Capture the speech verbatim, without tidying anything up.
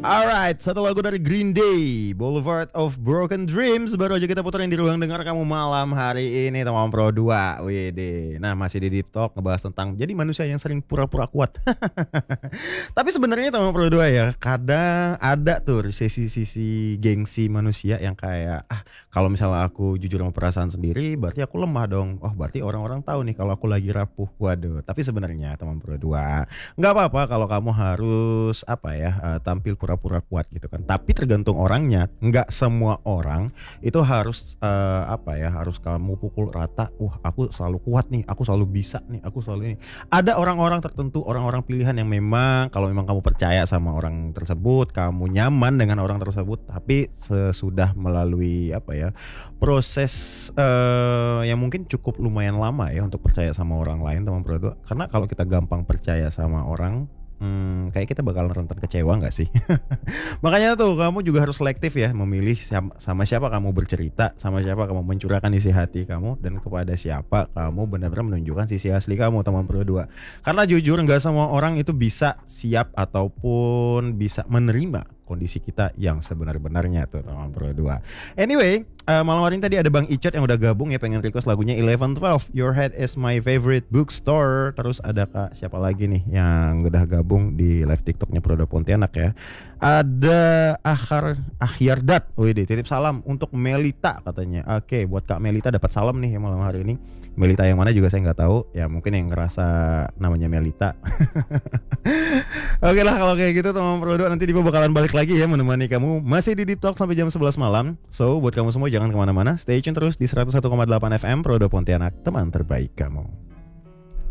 Alright, satu lagu dari Green Day, Boulevard of Broken Dreams. Baru aja kita puterin di ruang dengar kamu malam hari ini, teman Pro dua. Wede. Nah, masih di Deep Talk ngebahas tentang jadi manusia yang sering pura-pura kuat. Tapi sebenarnya teman Pro dua ya, kadang ada tuh sisi-sisi gengsi manusia yang kayak ah, kalau misalnya aku jujur sama perasaan sendiri, berarti aku lemah dong. Oh, berarti orang-orang tahu nih kalau aku lagi rapuh. Waduh. Tapi sebenarnya teman Pro dua, nggak apa-apa kalau kamu harus apa ya, uh, tampil pura-pura kuat gitu kan. Tapi tergantung orangnya. Nggak semua orang itu harus uh, apa ya, harus kamu pukul rata. Wah, aku selalu kuat nih, aku selalu bisa nih, aku selalu ini. Ada orang-orang tertentu, orang-orang pilihan yang memang kalau memang kamu percaya sama orang tersebut, kamu nyaman dengan orang tersebut, tapi sesudah melalui apa ya, proses uh, yang mungkin cukup lumayan lama ya untuk percaya sama orang lain, teman berdua. Karena kalau kita gampang percaya sama orang, Hmm, kayak kita bakalan rentan kecewa gak sih? Makanya tuh kamu juga harus selektif ya, memilih siapa, sama siapa kamu bercerita, sama siapa kamu mencurahkan isi hati kamu, dan kepada siapa kamu benar-benar menunjukkan sisi asli kamu, teman berdua. Karena jujur gak semua orang itu bisa siap ataupun bisa menerima kondisi kita yang sebenar-benarnya tuh, teman berdua. Anyway, uh, malam hari ini tadi ada Bang Icet yang udah gabung ya, pengen request lagunya eleven twelve, Your Head Is My Favorite Bookstore. Terus ada Kak siapa lagi nih yang udah gabung di live TikToknya Prodo Pontianak ya. Ada Akhar Akhyardat, wih deh, titip salam untuk Melita katanya. Oke, buat Kak Melita dapat salam nih ya malam hari ini. Melita yang mana juga saya nggak tahu ya, mungkin yang ngerasa namanya Melita. Oke lah kalau kayak gitu teman Prodo, nanti Dipo bakalan balik lagi ya menemani kamu masih di Deep Talk sampai jam sebelas malam. So buat kamu semua jangan kemana-mana, stay tune terus di seratus satu koma delapan F M Prodo Pontianak, teman terbaik kamu.